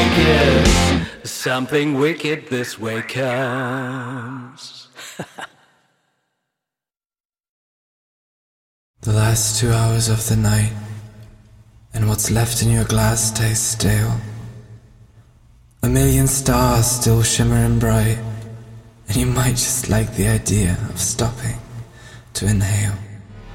wicked, something wicked this way comes. The last 2 hours of the night, and what's left in your glass tastes stale. A million stars still shimmering bright, and you might just like the idea of stopping to inhale.